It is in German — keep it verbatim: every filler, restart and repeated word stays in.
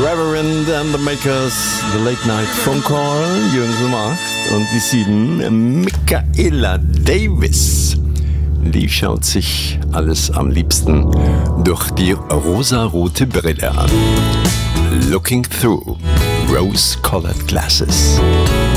Reverend and the Makers, The Late Night Phone Call, Jürgens Nummer acht. Und die sieben, Michaela Davis. Die schaut sich alles am liebsten durch die rosarote Brille an. Looking through rose-colored glasses.